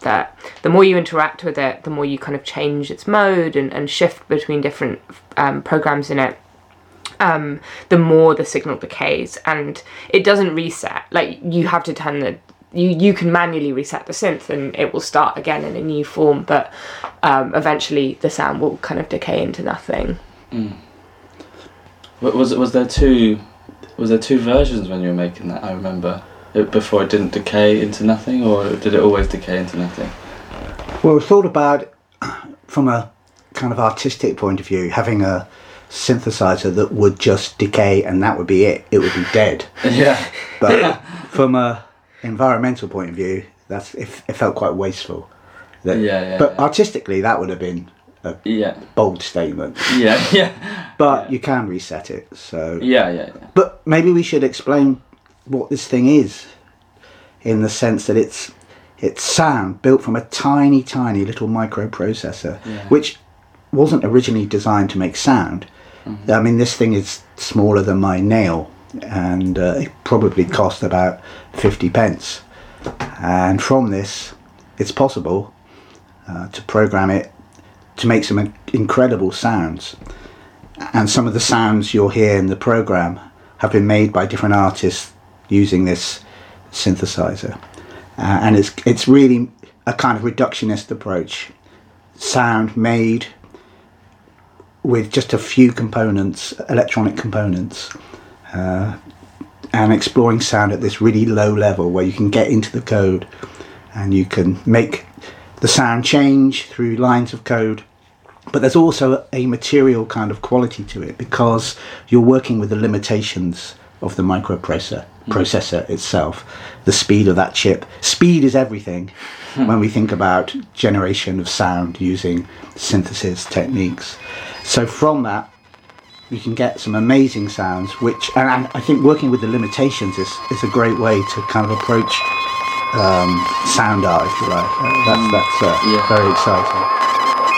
that the more you interact with it, the more you kind of change its mode and shift between different programs in it, the more the signal decays, and it doesn't reset. Like, you have to turn you can manually reset the synth and it will start again in a new form, but eventually the sound will kind of decay into nothing. Was there two versions when you were making that? I remember before it didn't decay into nothing, or did it always decay into nothing? Well, we thought about, from a kind of artistic point of view, having a synthesizer that would just decay and that would be it. It would be dead. Yeah. But from a environmental point of view, it felt quite wasteful. But artistically, that would have been a bold statement. But you can reset it. So But maybe we should explain what this thing is, in the sense that it's sound built from a tiny little microprocessor, which wasn't originally designed to make sound. I mean, this thing is smaller than my nail, and it probably cost about 50 pence. And from this, it's possible to program it to make some incredible sounds. And some of the sounds you'll hear in the program have been made by different artists using this synthesizer. And it's really a kind of reductionist approach. Sound made with just a few components, electronic components, and exploring sound at this really low level where you can get into the code and you can make the sound change through lines of code. But there's also a material kind of quality to it, because you're working with the limitations of the microprocessor itself, the speed of that chip. Speed is everything when we think about generation of sound using synthesis techniques. So from that, you can get some amazing sounds, and I think working with the limitations is a great way to kind of approach sound art, if you like. That's very exciting.